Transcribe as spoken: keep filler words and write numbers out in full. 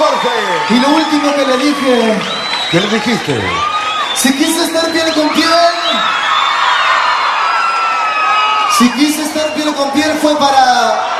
Jorge. Y lo último que le dije... ¿Qué le dijiste? Si quise estar piel con piel... Si quise estar piel con piel fue para...